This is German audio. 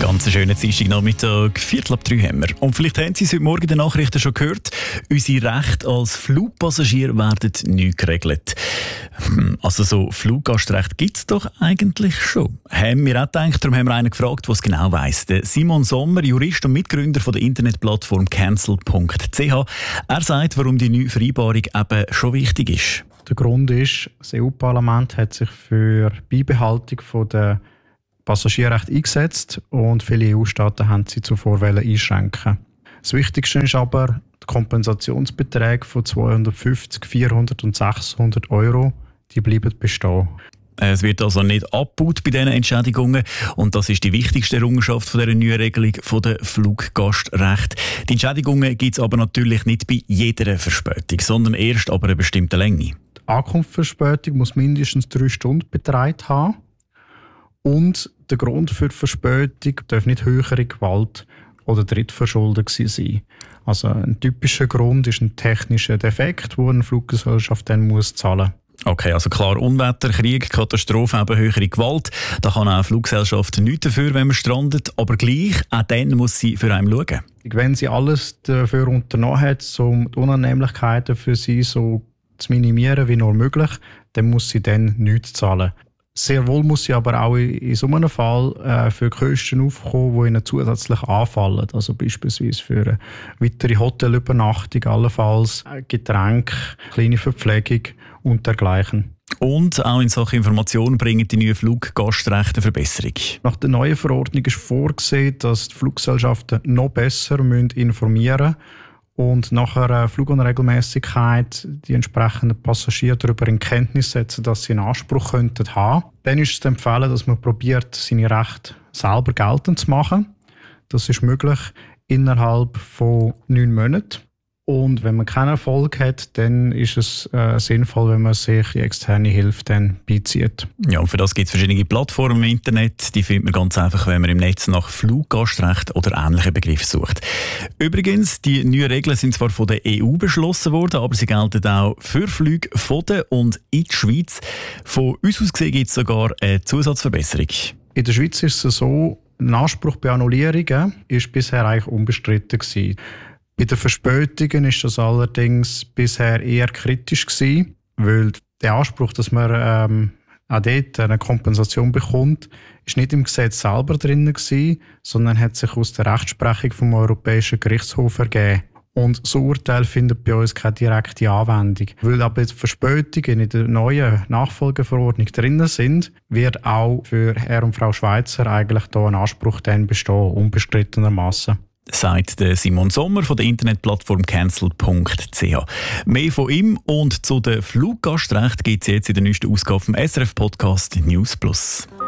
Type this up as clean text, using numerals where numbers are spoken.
Ganz schönen Dienstagnachmittag, 2:45 haben wir. Und vielleicht haben Sie es heute Morgen in den Nachrichten schon gehört, unsere Rechte als Flugpassagier werden neu geregelt. Also so Fluggastrecht gibt es doch eigentlich schon. Haben wir auch gedacht, darum haben wir einen gefragt, der es genau weiss. Simon Sommer, Jurist und Mitgründer von der Internetplattform cancel.ch. Er sagt, warum die neue Vereinbarung eben schon wichtig ist. Der Grund ist, das EU-Parlament hat sich für die Beibehaltung der Passagierrechte eingesetzt und viele EU-Staaten haben sie zuvor einschränken. Das Wichtigste ist aber, die Kompensationsbeträge von 250, 400 und 600 Euro, die bleiben bestehen. Es wird also nicht abgebaut bei diesen Entschädigungen und das ist die wichtigste Errungenschaft von dieser neuen Regelung von der Fluggastrecht. Die Entschädigungen gibt es aber natürlich nicht bei jeder Verspätung, sondern erst ab einer bestimmten Länge. Die Ankunftsverspätung muss mindestens 3 Stunden beträgt haben und der Grund für die Verspätung darf nicht höhere Gewalt oder Drittverschulden sein. Also ein typischer Grund ist ein technischer Defekt, wo eine Fluggesellschaft dann muss zahlen. Okay, also klar, Unwetter, Krieg, Katastrophe, eben höhere Gewalt. Da kann auch eine Fluggesellschaft nichts dafür, wenn man strandet. Aber gleich, auch dann muss sie für einen schauen. Wenn sie alles dafür unternommen hat, um die Unannehmlichkeiten für sie so zu minimieren wie nur möglich, dann muss sie dann nichts zahlen. Sehr wohl muss sie aber auch in so einem Fall für Kosten aufkommen, die ihnen zusätzlich anfallen. Also beispielsweise für eine weitere Hotelübernachtung, allenfalls Getränke, kleine Verpflegung und dergleichen. Und auch in Sachen Information bringen die neuen Fluggastrechte eine Verbesserung. Nach der neuen Verordnung ist vorgesehen, dass die Fluggesellschaften noch besser informieren müssen und nach einer Flugunregelmäßigkeit die entsprechenden Passagiere darüber in Kenntnis setzen, dass sie einen Anspruch haben könnten. Dann ist es zu empfehlen, dass man probiert, seine Rechte selber geltend zu machen. Das ist möglich innerhalb von 9 Monaten. Und wenn man keinen Erfolg hat, dann ist es sinnvoll, wenn man sich die externe Hilfe dann beizieht. Ja, und für das gibt es verschiedene Plattformen im Internet. Die findet man ganz einfach, wenn man im Netz nach Fluggastrecht oder ähnlichen Begriffen sucht. Übrigens, die neuen Regeln sind zwar von der EU beschlossen worden, aber sie gelten auch für Flüge von der und in die Schweiz. Von uns aus gesehen gibt es sogar eine Zusatzverbesserung. In der Schweiz ist es so, ein Anspruch bei Annullierungen ist bisher eigentlich unbestritten gewesen. Bei den Verspätungen ist das allerdings bisher eher kritisch gewesen, weil der Anspruch, dass man auch dort eine Kompensation bekommt, ist nicht im Gesetz selber drin gewesen, sondern hat sich aus der Rechtsprechung vom Europäischen Gerichtshof ergeben. Und so Urteil findet bei uns keine direkte Anwendung. Weil aber die Verspätungen in der neuen Nachfolgeverordnung drin sind, wird auch für Herr und Frau Schweizer eigentlich da ein Anspruch dann bestehen, unbestrittenermaßen. Sagt der Simon Sommer von der Internetplattform cancel.ch. Mehr von ihm und zu den Fluggastrechten gibt es jetzt in der neuesten Ausgabe vom SRF-Podcast News Plus.